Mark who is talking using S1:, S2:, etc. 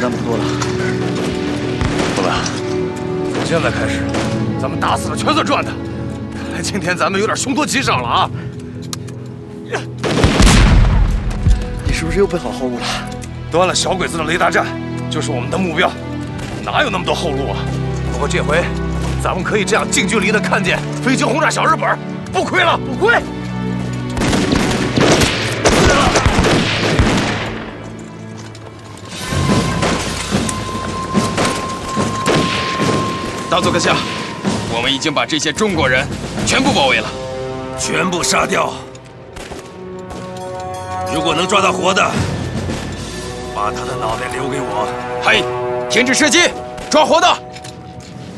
S1: 弹不多了。
S2: 不了，从现在开始，咱们打死了全算赚的。看来今天咱们有点凶多吉少了啊！
S1: 你是不是又备好后路了？
S2: 端了小鬼子的雷达站就是我们的目标，哪有那么多后路啊？不过这回，咱们可以这样近距离的看见飞机轰炸小日本，不亏了，不亏。
S3: 大佐阁下，我们已经把这些中国人全部包围了，
S4: 全部杀掉。如果能抓到活的，把他的脑袋留给我。
S3: 嘿，停止射击，抓活的！